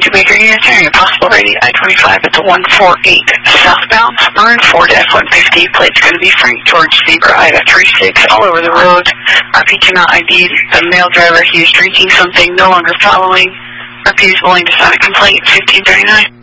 to Baker Units, area possible ready I-25 at the 148 southbound, Maroon 4 to F-150, plate's going to be Frank George Zebra Ida 36, all over the road. RP cannot ID the male driver. He is drinking something, no longer following. RP is willing to sign a complaint, 1539.